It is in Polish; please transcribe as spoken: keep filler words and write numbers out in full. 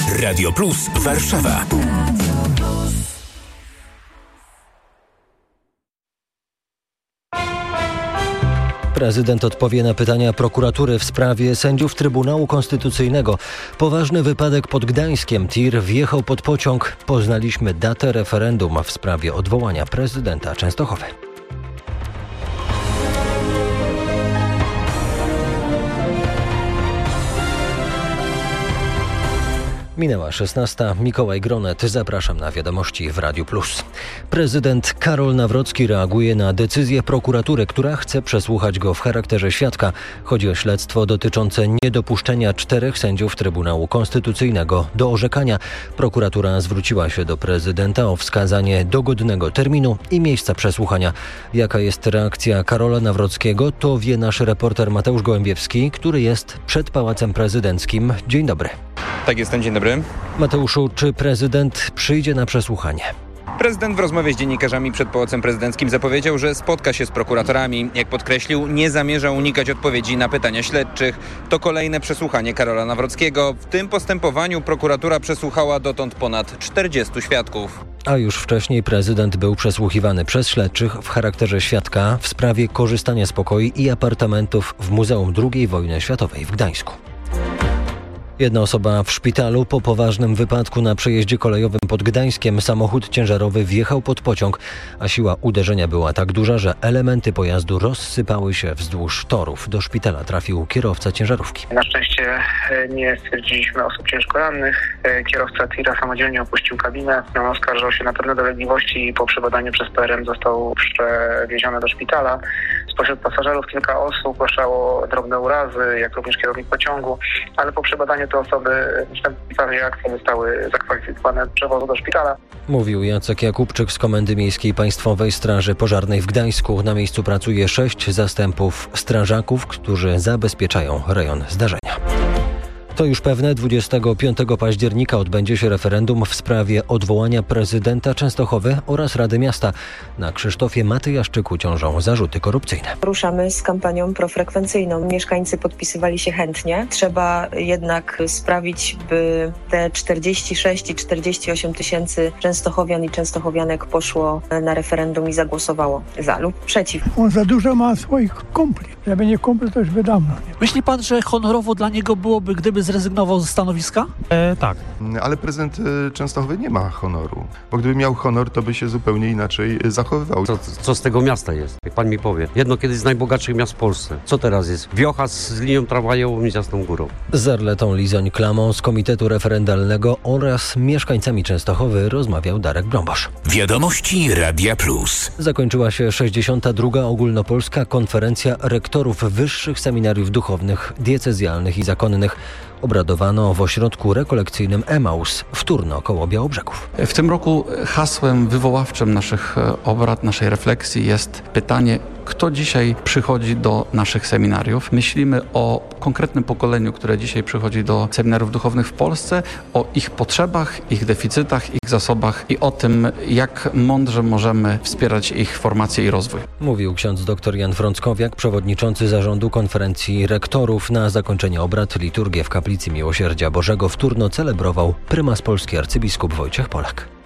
Radio Plus Warszawa. Prezydent odpowie na pytania prokuratury w sprawie sędziów Trybunału Konstytucyjnego. Poważny wypadek pod Gdańskiem. Tir wjechał pod pociąg. Poznaliśmy datę referendum w sprawie odwołania prezydenta Częstochowy. Minęła szesnasta. Mikołaj Gronet. Zapraszam na wiadomości w Radiu Plus. Prezydent Karol Nawrocki reaguje na decyzję prokuratury, która chce przesłuchać go w charakterze świadka. Chodzi o śledztwo dotyczące niedopuszczenia czterech sędziów Trybunału Konstytucyjnego do orzekania. Prokuratura zwróciła się do prezydenta o wskazanie dogodnego terminu i miejsca przesłuchania. Jaka jest reakcja Karola Nawrockiego, to wie nasz reporter Mateusz Gołębiewski, który jest przed Pałacem Prezydenckim. Dzień dobry. Tak, jestem. Dzień dobry. Mateuszu, czy prezydent przyjdzie na przesłuchanie? Prezydent w rozmowie z dziennikarzami przed Pałacem Prezydenckim zapowiedział, że spotka się z prokuratorami. Jak podkreślił, nie zamierza unikać odpowiedzi na pytania śledczych. To kolejne przesłuchanie Karola Nawrockiego. W tym postępowaniu prokuratura przesłuchała dotąd ponad czterdziestu świadków. A już wcześniej prezydent był przesłuchiwany przez śledczych w charakterze świadka w sprawie korzystania z pokoi i apartamentów w Muzeum drugiej Wojny Światowej w Gdańsku. Jedna osoba w szpitalu po poważnym wypadku na przejeździe kolejowym pod Gdańskiem. Samochód ciężarowy wjechał pod pociąg, a siła uderzenia była tak duża, że elementy pojazdu rozsypały się wzdłuż torów. Do szpitala trafił kierowca ciężarówki. Na szczęście nie stwierdziliśmy osób ciężko rannych. Kierowca tira samodzielnie opuścił kabinę. On oskarżał się na pewne dolegliwości i po przebadaniu przez P R M został przewieziony do szpitala. Spośród pasażerów kilka osób zgłaszało drobne urazy, jak również kierownik pociągu, ale po przebadaniu te osoby w reakcji zostały zakwalifikowane do przewozu do szpitala. Mówił Jacek Jakubczyk z Komendy Miejskiej Państwowej Straży Pożarnej w Gdańsku. Na miejscu pracuje sześć zastępów strażaków, którzy zabezpieczają rejon zdarzenia. To już pewne, dwudziestego piątego października odbędzie się referendum w sprawie odwołania prezydenta Częstochowy oraz Rady Miasta. Na Krzysztofie Matyjaszczyku ciążą zarzuty korupcyjne. Ruszamy z kampanią profrekwencyjną. Mieszkańcy podpisywali się chętnie. Trzeba jednak sprawić, by te czterdzieści sześć i czterdzieści osiem tysięcy częstochowian i częstochowianek poszło na referendum i zagłosowało za lub przeciw. On za dużo ma swoich kumpli. Żeby nie kumpli, to już by dawno. Myśli pan, że honorowo dla niego byłoby, gdyby zrezygnował ze stanowiska? E, tak. Ale prezydent Częstochowy nie ma honoru, bo gdyby miał honor, to by się zupełnie inaczej zachowywał. Co, co z tego miasta jest? Jak pan mi powie. Jedno kiedyś z najbogatszych miast w Polsce. Co teraz jest? Wiocha z linią tramwajową i z Jasną Górą. Z Arletą Lizoń-Klamą z Komitetu Referendalnego oraz mieszkańcami Częstochowy rozmawiał Darek Brąbosz. Wiadomości Radia Plus. Zakończyła się sześćdziesiąta druga ogólnopolska konferencja rektorów wyższych seminariów duchownych, diecezjalnych i zakonnych. Obradowano w ośrodku rekolekcyjnym Emaus w Turno koło Białobrzegów. W tym roku hasłem wywoławczym naszych obrad, naszej refleksji jest pytanie, kto dzisiaj przychodzi do naszych seminariów. Myślimy o konkretnym pokoleniu, które dzisiaj przychodzi do seminariów duchownych w Polsce, o ich potrzebach, ich deficytach, ich zasobach i o tym, jak mądrze możemy wspierać ich formację i rozwój. Mówił ksiądz dr Jan Frąckowiak, przewodniczący zarządu konferencji rektorów. Na zakończenie obrad liturgię w Kaplicy Miłosierdzia Bożego w Turno celebrował prymas polski arcybiskup Wojciech Polak.